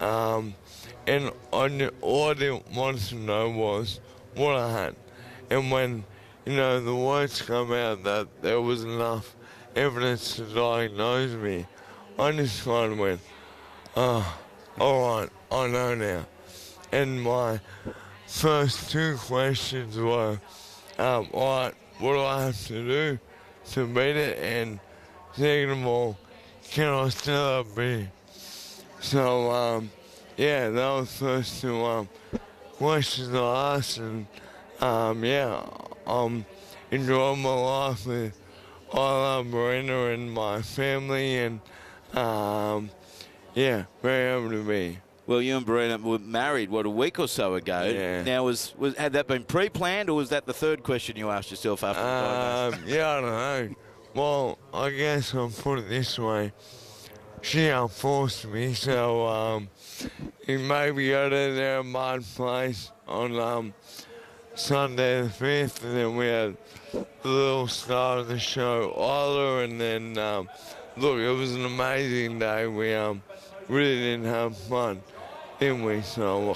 And all I didn't want to know was what I had. And when, the words come out that there was enough evidence to diagnose me, I just kind of went, oh, alright, I know now. And my first two questions were, alright, what do I have to do to beat it? And second of all, can I still have beer? So, yeah, that was the first two questions I asked, and yeah, enjoying my life with Isla, Marina, and my family, and yeah, very happy to be. Well, you and Brina were married, a week or so ago. Yeah. Now, had that been pre-planned, or was that the third question you asked yourself after the diagnosis? Yeah, I don't know. Well, I guess I'll put it this way. She forced me, so it made me go to their mud place on Sunday the 5th, and then we had the little star of the show, Isla, and then, look, it was an amazing day. We really didn't have fun, didn't we? So,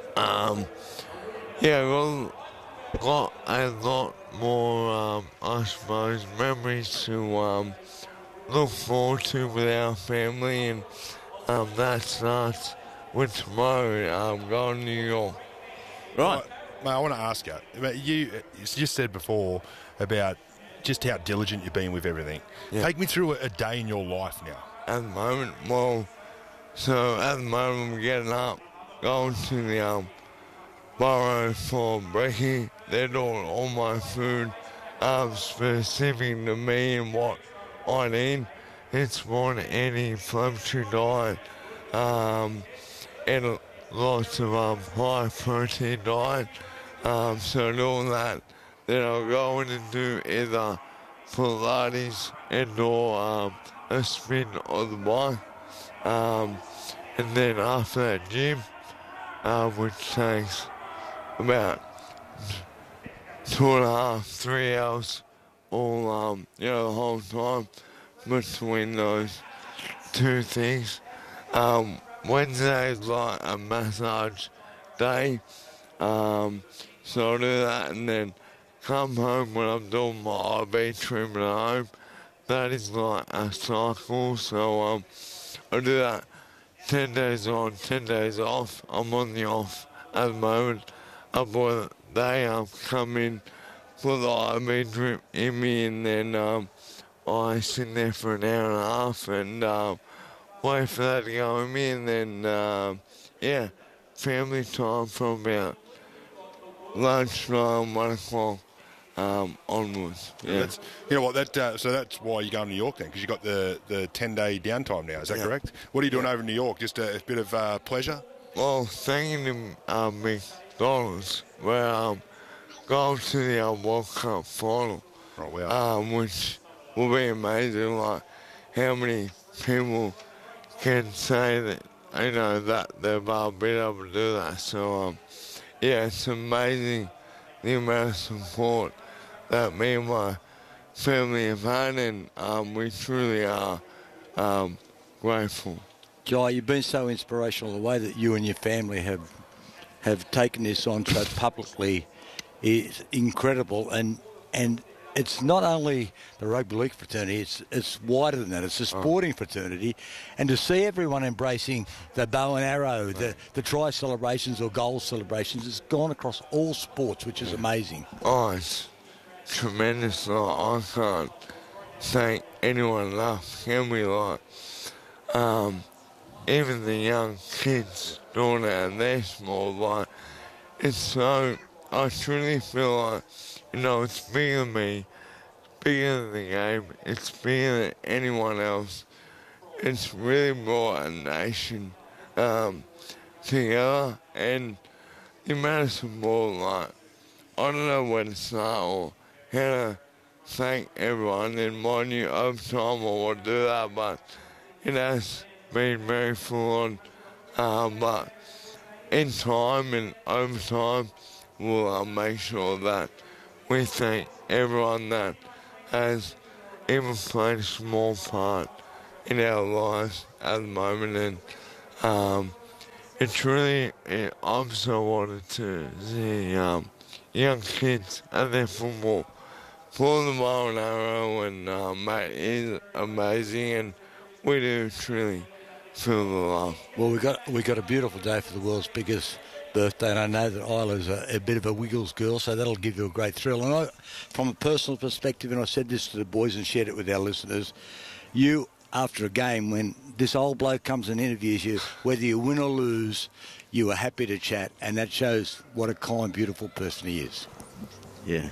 yeah, well, got a lot more, I suppose, memories to look forward to with our family, and that starts with tomorrow, going to New York. Right. Mate, I want to ask you, you just said before about just how diligent you've been with everything. Yeah. Take me through a day in your life now. At the moment, at the moment I'm getting up, going to the borough for brekkie. They're doing all my food, specific to me and what I need. It's more an anti-inflammatory diet, and lots of high protein diet. So doing that, then I'll go in and do either Pilates and or a spin on the bike. And then after that gym, which takes about 2.5, 3 hours, all the whole time between those two things. Wednesday is like a massage day, so I'll do that and then come home when I'm doing my IV treatment at home. That is like a cycle, so I do that 10 days on, 10 days off. I'm on the off at the moment. Otherwise, they come in for the IV drip in me, and then I sit there for an hour and a half and wait for that to go in me, and then, yeah, family time from about lunchtime, 1 o'clock onwards. Yeah. You know what? So that's why you're going to New York then, because you got the 10-day downtime now. Is that correct? What are you doing over in New York? Just a bit of pleasure? Well, thanking McDonald's, we're going to the World Cup final, Oh, wow. which will be amazing. Like, how many people can say that, that they've been able to do that. So, yeah, it's amazing the amount of support that me and my family have had, and we truly are grateful. Jai, you've been so inspirational. The way that you and your family have taken this on so publicly is incredible, and it's not only the rugby league fraternity, it's wider than that. It's a sporting fraternity, and to see everyone embracing the bow and arrow, the try celebrations or goal celebrations, it's gone across all sports, which is amazing. Oh, it's tremendous. I can't thank anyone enough. Can we, even the young kids doing it and they're small, it's so, I truly feel like, it's bigger than me, bigger than the game, it's bigger than anyone else. It's really brought a nation together, and the amount of support, I don't know where to start or how to thank everyone. In my new overtime, I will do that, but it has been very full on. But in time and overtime, we'll make sure that we thank everyone that has even played a small part in our lives at the moment. And it's really I'm so wanted to see young kids and their football. Pull the bow and arrow, and mate is amazing, and we do truly feel the love. Well, we got a beautiful day for the world's biggest birthday, and I know that Isla's a bit of a Wiggles girl, so that'll give you a great thrill. And from a personal perspective, and I said this to the boys and shared it with our listeners, you, after a game, when this old bloke comes and interviews you, whether you win or lose, you are happy to chat, and that shows what a kind, beautiful person he is. Yeah.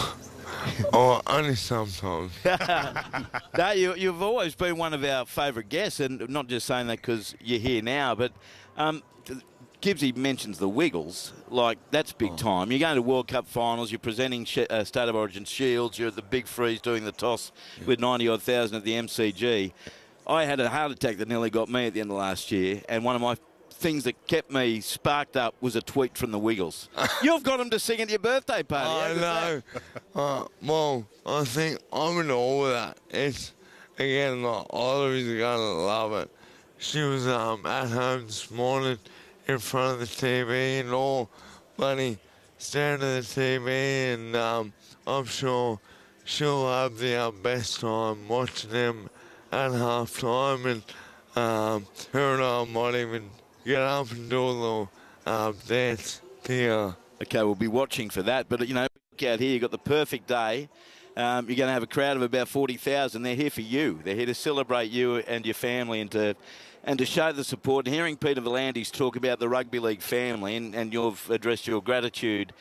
Oh, only sometimes. No, you've always been one of our favourite guests, and not just saying that because you're here now, but Gibbsy mentions the Wiggles. Like, that's big time. You're going to World Cup finals, you're presenting State of Origin shields, you're at the Big Freeze doing the toss with 90-odd thousand at the MCG. I had a heart attack that nearly got me at the end of last year, and one of my things that kept me sparked up was a tweet from the Wiggles. You've got them to sing at your birthday party. I know. Well, I think I'm in all of that. It's, again, like, Isla's going to love it. She was at home this morning in front of the TV and all bloody staring at the TV, and I'm sure she'll have the best time watching them at half time, and her and I might even get up and do a little dance together. Okay, we'll be watching for that. But, you know, look out here, you've got the perfect day. You're going to have a crowd of about 40,000. They're here for you. They're here to celebrate you and your family and to show the support. And hearing Peter V'landys talk about the rugby league family, and you've addressed your gratitude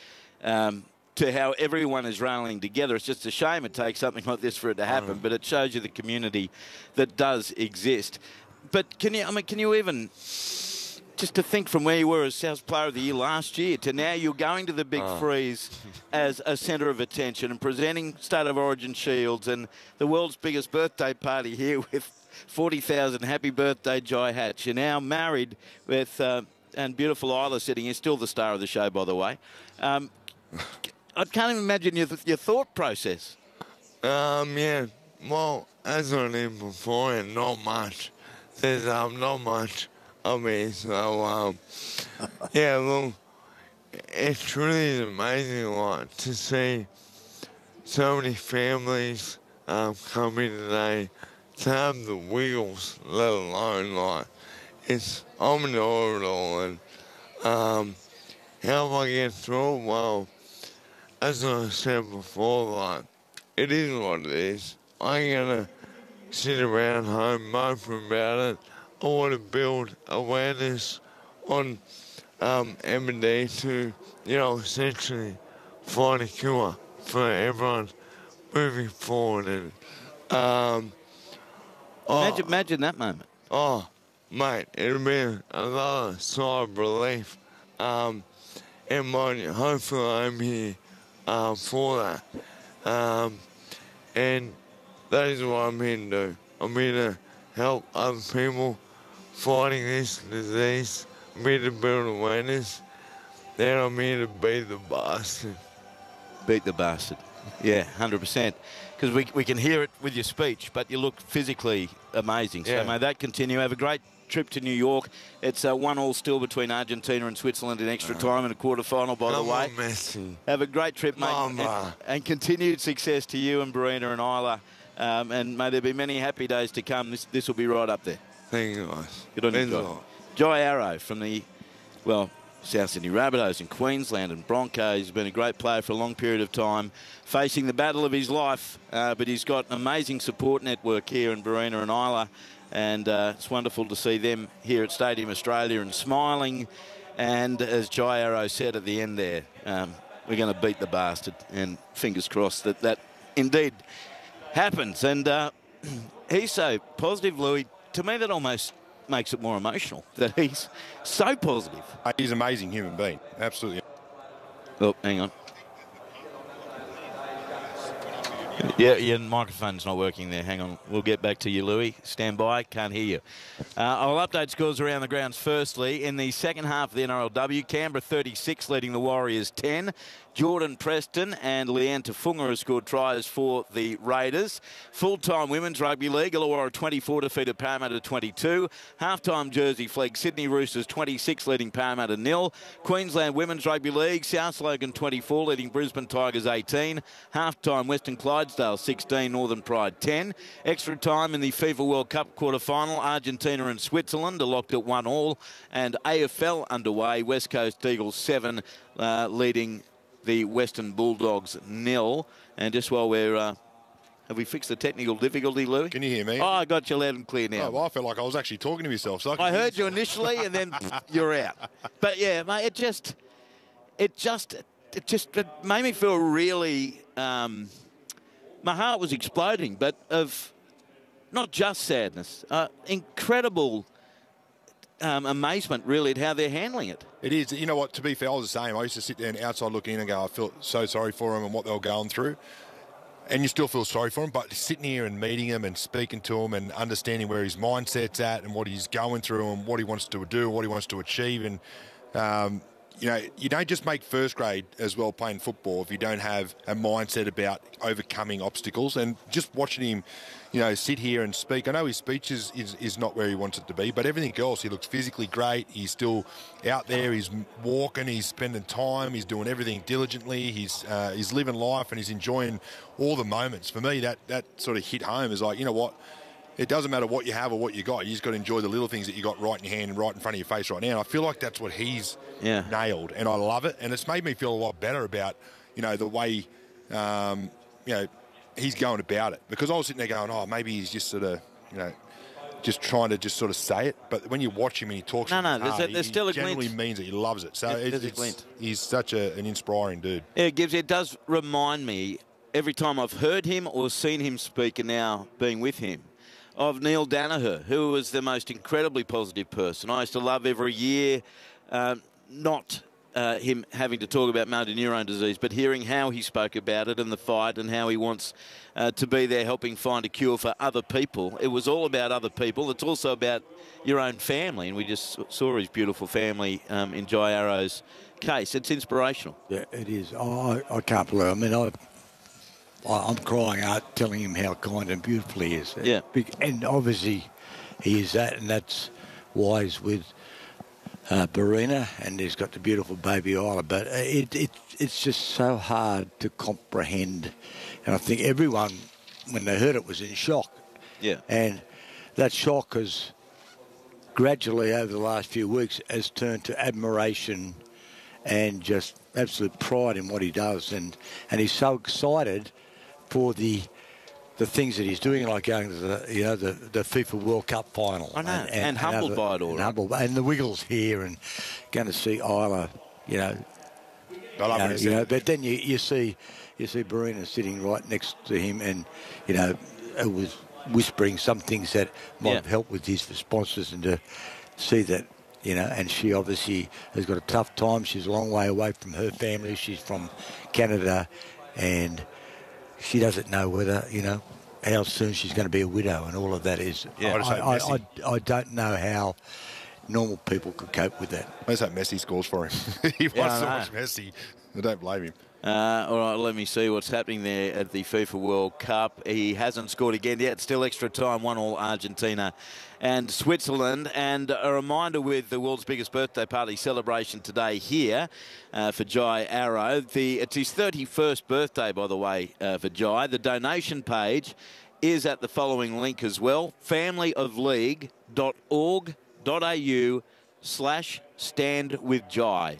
to how everyone is rallying together. It's just a shame it takes something like this for it to happen, but it shows you the community that does exist. But can you even... Just to think from where you were as South Player of the Year last year to now you're going to the Big Freeze as a centre of attention and presenting State of Origin shields and the world's biggest birthday party here with 40,000. Happy birthday, Jai Hatch. You're now married with, and beautiful Isla sitting here, still the star of the show, by the way. I can't even imagine your thought process. Yeah. Well, as I did before, not much. There's not much. I mean, so, yeah, look, it truly is amazing, like, to see so many families come in today, to have the Wiggles, let alone, like, I'm in awe of it all, and how I get through it, well, as I said before, like, it is what it is. I ain't gonna sit around home moping about it. I want to build awareness on M&D to, essentially find a cure for everyone moving forward. And imagine that moment. Oh, mate, it'll be another sigh of relief. And hopefully I'm here for that. And that is what I'm here to do. I'm here to help other people fighting this disease. I'm here to build awareness. Then I'm here to beat the bastard. Beat the bastard. Yeah, 100%. Because we can hear it with your speech, but you look physically amazing. So may that continue. Have a great trip to New York. It's 1-1 still between Argentina and Switzerland in extra time in a quarter-final, by the way. Messi. Have a great trip, mate. And continued success to you and Barina and Isla. And may there be many happy days to come. This will be right up there. Thank you, guys. Good on you, Jai Arrow from the, South Sydney Rabbitohs and Queensland and Broncos. He's been a great player for a long period of time, facing the battle of his life. But he's got an amazing support network here in Barina and Isla. And it's wonderful to see them here at Stadium Australia and smiling. And as Jai Arrow said at the end there, we're going to beat the bastard. And fingers crossed that indeed happens. And he's so positive, Louis. To me, that almost makes it more emotional, that he's so positive. He's an amazing human being, absolutely. Oh, hang on. Yeah, your microphone's not working there. Hang on. We'll get back to you, Louis. Stand by. Can't hear you. I'll update scores around the grounds firstly. In the second half of the NRLW, Canberra 36 leading the Warriors 10. Jordan Preston and Leanne Tafunga have scored tries for the Raiders. Full-time Women's Rugby League, Illawarra 24 defeated Parramatta 22. Half-time Jersey Flegg, Sydney Roosters 26 leading Parramatta 0. Queensland Women's Rugby League, South Logan 24 leading Brisbane Tigers 18. Half-time Western Clydesdale 16, Northern Pride 10. Extra time in the FIFA World Cup quarter-final, Argentina and Switzerland are locked at 1-1. And AFL underway, West Coast Eagles 7 leading the Western Bulldogs 0. And just while we're... have we fixed the technical difficulty, Louis? Can you hear me? Oh, I got you loud and clear now. Oh, well, I felt like I was actually talking to myself. So I heard you initially, and then you're out. But yeah, mate, it just made me feel really. My heart was exploding, but of not just sadness, incredible amazement, really, at how they're handling it. It is. You know what? To be fair, I was the same. I used to sit there and outside looking in and go, I felt so sorry for them and what they were going through. And you still feel sorry for him, but sitting here and meeting him and speaking to him and understanding where his mindset's at and what he's going through and what he wants to do, what he wants to achieve. And, you don't just make first grade as well playing football if you don't have a mindset about overcoming obstacles. And just watching him, sit here and speak. I know his speech is not where he wants it to be, but everything else, he looks physically great. He's still out there. He's walking. He's spending time. He's doing everything diligently. He's living life and he's enjoying all the moments. For me, that sort of hit home is like, you know what? It doesn't matter what you have or what you got. You just got to enjoy the little things that you got right in your hand and right in front of your face right now. And I feel like that's what he's nailed, and I love it. And it's made me feel a lot better about, the way, he's going about it. Because I was sitting there going, oh, maybe he's just sort of, just trying to just sort of say it. But when you watch him and he talks, there's still a glint. He generally means that he loves it. So he's such an inspiring dude. Yeah, it does remind me every time I've heard him or seen him speak, and now being with him, of Neil Danaher, who was the most incredibly positive person. I used to love every year, not him having to talk about motor neurone disease, but hearing how he spoke about it and the fight and how he wants to be there helping find a cure for other people. It was all about other people. It's also about your own family, and we just saw his beautiful family in Jai Arrow's case. It's inspirational. Yeah, it is. I can't believe it. I mean, I'm crying out telling him how kind and beautiful he is. Yeah. And obviously he is that, and that's why he's with Barina, and he's got the beautiful baby Isla. But it's just so hard to comprehend. And I think everyone, when they heard it, was in shock. Yeah. And that shock has gradually, over the last few weeks, has turned to admiration and just absolute pride in what he does. And he's so excited for the things that he's doing, like going to the FIFA World Cup final. I know, and humbled by it all. And the Wiggles here, and going to see Isla, I love it. But then you see Barina sitting right next to him, and it was whispering some things that might have helped with his responses, and to see that. And she obviously has got a tough time. She's a long way away from her family. She's from Canada, and she doesn't know whether, how soon she's going to be a widow, and all of that is. Yeah. I don't know how normal people could cope with that. I just hope Messi scores for him. He wants to watch Messi. I don't blame him. All right, let me see what's happening there at the FIFA World Cup. He hasn't scored again yet. Still extra time, 1-1 Argentina and Switzerland. And a reminder with the world's biggest birthday party celebration today here for Jai Arrow. It's his 31st birthday, by the way, for Jai. The donation page is at the following link as well, familyofleague.org.au/standwithjai.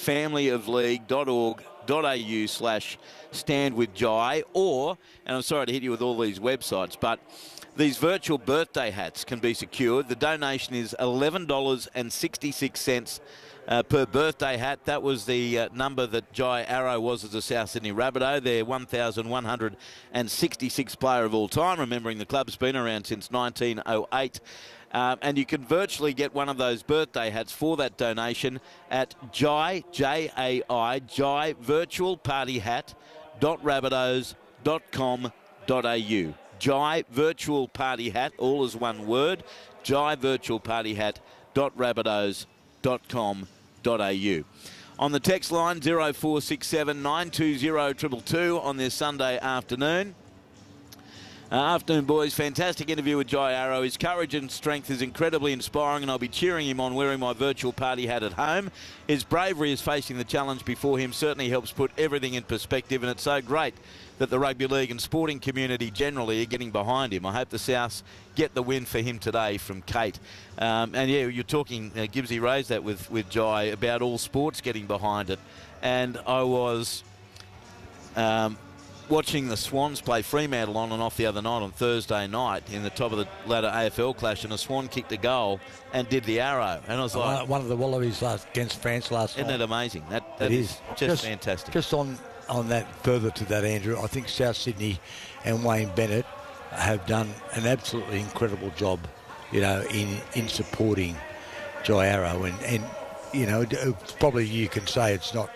familyofleague.org.au/standwithjai, and I'm sorry to hit you with all these websites, but these virtual birthday hats can be secured. The donation is $11.66 per birthday hat. That was the number that Jai Arrow was as a South Sydney Rabbitoh. They're 1,166th player of all time, remembering the club's been around since 1908. And you can virtually get one of those birthday hats for that donation at Jai virtualpartyhat.rabbitohs.com.au. Jai Virtual Party Hat, all is one word, jaivirtualpartyhat.rabbitohs.com.au. On the text line, 0467 920 222 on this Sunday afternoon. Afternoon, boys. Fantastic interview with Jai Arrow. His courage and strength is incredibly inspiring, and I'll be cheering him on wearing my virtual party hat at home. His bravery is facing the challenge before him certainly helps put everything in perspective, and it's so great that the rugby league and sporting community generally are getting behind him. I hope the Souths get the win for him today, from Kate. And yeah, you're talking, Gibbsy raised that with Jai about all sports getting behind it. And I was watching the Swans play Fremantle on and off the other night on Thursday night in the top of the ladder AFL clash, and a Swan kicked a goal and did the arrow. And I was like... One of the Wallabies against France last night. Isn't that amazing? That is just fantastic. Just on that, further to that, Andrew, I think South Sydney and Wayne Bennett have done an absolutely incredible job, in supporting Jai Arrow. And probably you can say it's not,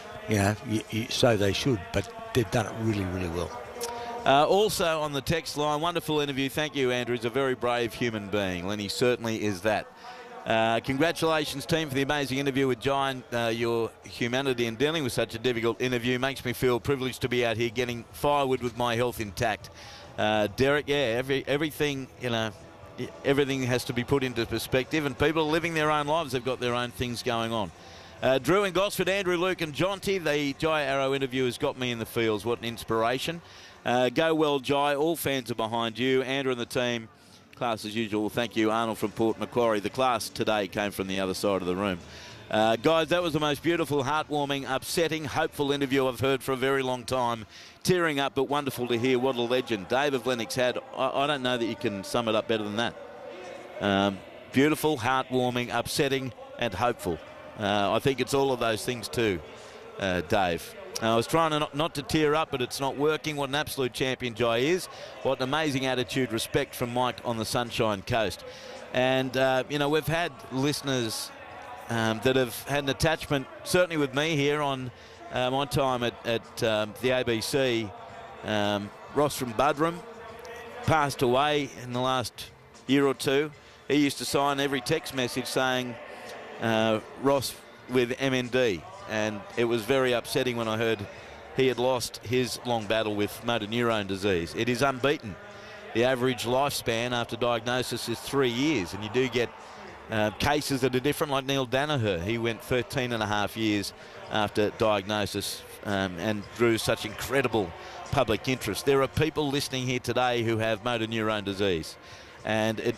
so they should, but they've done it really, really well. Also on the text line, wonderful interview. Thank you, Andrew. He's a very brave human being, and he certainly is that. Congratulations, team, for the amazing interview with Jai. Your humanity in dealing with such a difficult interview makes me feel privileged to be out here getting firewood with my health intact. Derek, yeah, everything, everything has to be put into perspective, and people are living their own lives. They've got their own things going on. Drew in Gosford, Andrew, Luke and Jonty. The Jai Arrow interview has got me in the fields. What an inspiration. Go well, Jai. All fans are behind you. Andrew and the team, class as usual. Thank you, Arnold from Port Macquarie. The class today came from the other side of the room. Guys, that was the most beautiful, heartwarming, upsetting, hopeful interview I've heard for a very long time. Tearing up, but wonderful to hear. What a legend Dave of Lennox had. I don't know that you can sum it up better than that. Beautiful, heartwarming, upsetting and hopeful. I think it's all of those things too, Dave. I was trying not to tear up, but it's not working. What an absolute champion Jai is. What an amazing attitude, respect from Mike on the Sunshine Coast. And, we've had listeners that have had an attachment, certainly with me here on my time at the ABC. Ross from Budrum passed away in the last year or two. He used to sign every text message saying, Ross with MND, and it was very upsetting when I heard he had lost his long battle with motor neurone disease. It is unbeaten. The average lifespan after diagnosis is 3 years, and you do get cases that are different, like Neil Danaher. He went 13 and a half years after diagnosis and drew such incredible public interest. There are people listening here today who have motor neurone disease, and it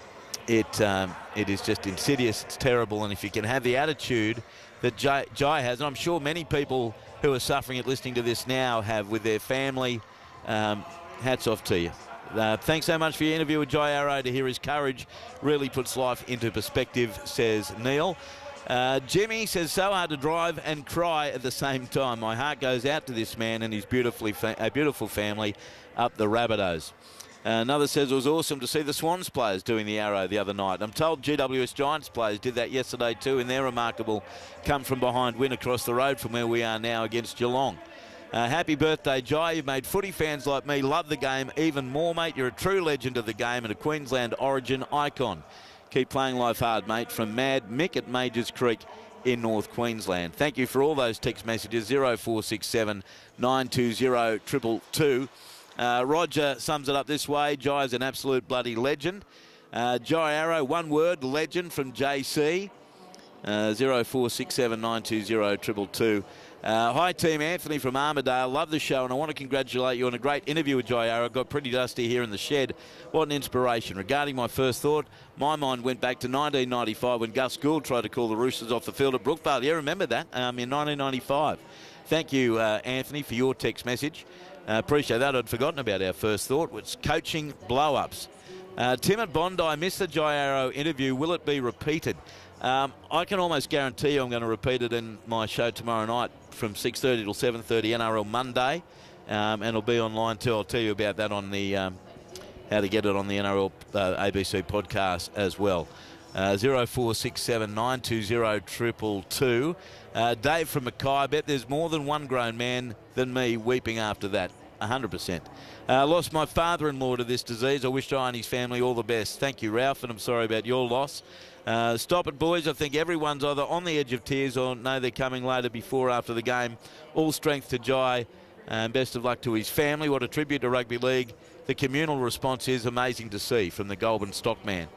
is just insidious. It's terrible. And if you can have the attitude that Jai has, and I'm sure many people who are suffering it listening to this now have with their family, hats off to you. Thanks so much for your interview with Jai Arrow. To hear his courage really puts life into perspective, says Neil. Jimmy says, so hard to drive and cry at the same time. My heart goes out to this man and his beautiful family up the Rabbitohs. Another says, it was awesome to see the Swans players doing the arrow the other night. I'm told GWS Giants players did that yesterday too in their remarkable come-from-behind win across the road from where we are now against Geelong. Happy birthday, Jai. You've made footy fans like me love the game even more, mate. You're a true legend of the game and a Queensland origin icon. Keep playing life hard, mate. From Mad Mick at Majors Creek in North Queensland. Thank you for all those text messages, 0467 920 222. Roger sums it up this way. Jai is an absolute bloody legend. Jai Arrow, one word, legend from JC. 0467 920 222. Hi team, Anthony from Armidale. Love the show and I want to congratulate you on a great interview with Jai Arrow. Got pretty dusty here in the shed. What an inspiration. Regarding my first thought, my mind went back to 1995 when Gus Gould tried to call the Roosters off the field at Brookvale. Yeah, remember that in 1995. Thank you, Anthony, for your text message. Appreciate that. I'd forgotten about our first thought, which is coaching blow-ups. Tim at Bondi, missed the Jai Arrow interview. Will it be repeated? I can almost guarantee you I'm going to repeat it in my show tomorrow night from 6:30 till 7:30 NRL Monday, and it'll be online too. I'll tell you about that on the how to get it on the NRL ABC podcast as well. 0467 920 222. Dave from Mackay, I bet there's more than one grown man than me weeping after that. 100%. Lost my father-in-law to this disease. I wish I and his family all the best. Thank you, Ralph, and I'm sorry about your loss. Stop it, boys. I think everyone's either on the edge of tears or know they're coming later, before, after the game. All strength to Jai, and best of luck to his family. What a tribute to rugby league. The communal response is amazing to see from the Goulburn Stockman.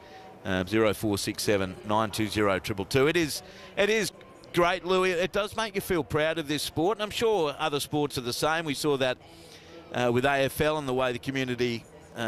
0467 920 222. It is great, Louis. It does make you feel proud of this sport, and I'm sure other sports are the same. We saw that with AFL and the way the community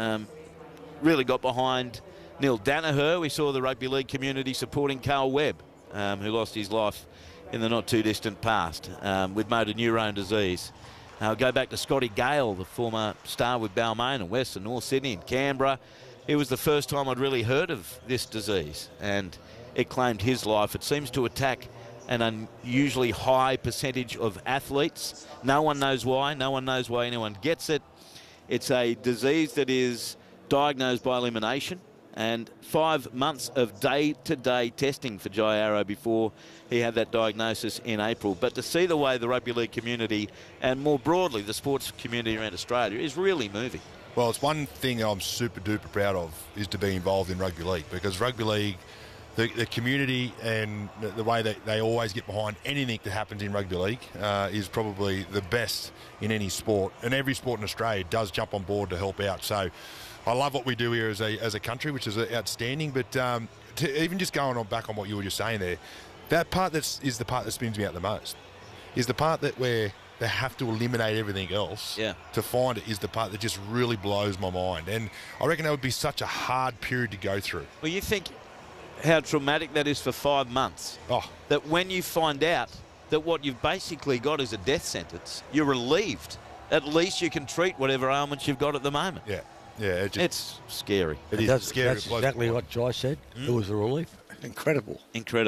really got behind Neil Danaher. We saw the rugby league community supporting Carl Webb, who lost his life in the not-too-distant past with motor neurone disease. I'll go back to Scotty Gale, the former star with Balmain and West and North Sydney and Canberra. It was the first time I'd really heard of this disease, and it claimed his life. It seems to attack an unusually high percentage of athletes. No one knows why. No one knows why anyone gets it. It's a disease that is diagnosed by elimination, and 5 months of day-to-day testing for Jai Arrow before he had that diagnosis in April. But to see the way the rugby league community, and more broadly the sports community around Australia, is really moving. Well, it's one thing I'm super duper proud of, is to be involved in rugby league, because rugby league, the community and the way that they always get behind anything that happens in rugby league is probably the best in any sport. And every sport in Australia does jump on board to help out. So I love what we do here as a country, which is outstanding. But to even just going on back on what you were just saying there, that part is the part that spins me out the most, is the part that where they have to eliminate everything else to find it, is the part that just really blows my mind. And I reckon that would be such a hard period to go through. Well, you think how traumatic that is for 5 months. Oh. That when you find out that what you've basically got is a death sentence, you're relieved. At least you can treat whatever ailments you've got at the moment. Yeah. It's scary. It's scary. That's exactly what Jai said. It was a relief. Incredible.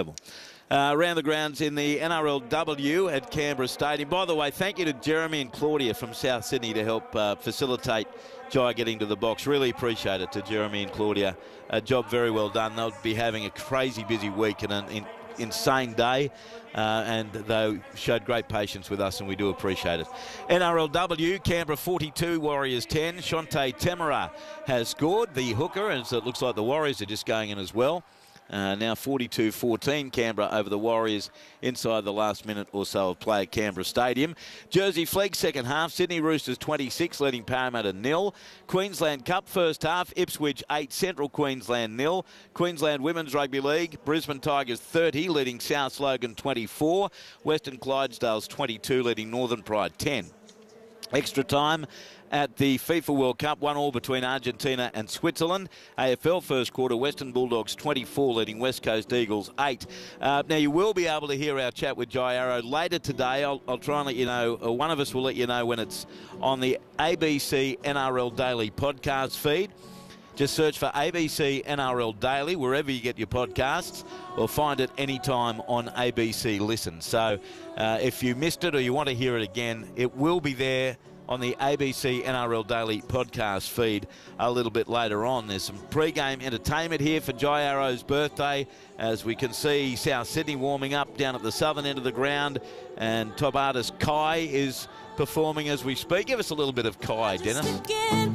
Around the grounds in the NRLW at Canberra Stadium. By the way, thank you to Jeremy and Claudia from South Sydney to help facilitate Jai getting to the box. Really appreciate it to Jeremy and Claudia. A job very well done. They'll be having a crazy busy week and an insane day, and they showed great patience with us, and we do appreciate it. NRLW, Canberra 42, Warriors 10. Shante Temera has scored, the hooker, and so it looks like the Warriors are just going in as well. Now 42-14 Canberra over the Warriors inside the last minute or so of play at Canberra Stadium. Jersey Flegg second half, Sydney Roosters 26 leading Parramatta 0. Queensland Cup first half, Ipswich 8, Central Queensland 0. Queensland Women's Rugby League, Brisbane Tigers 30 leading South Logan 24. Western Clydesdales 22 leading Northern Pride 10. Extra time at the FIFA World Cup, 1-1 between Argentina and Switzerland. AFL first quarter, Western Bulldogs 24 leading West Coast Eagles 8. Now you will be able to hear our chat with Jai Arrow later today. I'll try and let you know, or one of us will let you know when it's on the ABC NRL Daily podcast feed. Just search for ABC NRL Daily wherever you get your podcasts, or find it anytime on ABC Listen. So if you missed it or you want to hear it again, it will be there on the ABC NRL Daily podcast feed a little bit later on. There's some pre-game entertainment here for Jai Arrow's birthday, as we can see South Sydney warming up down at the southern end of the ground, and top artist Kai is performing as we speak. Give us a little bit of Kai, Dennis.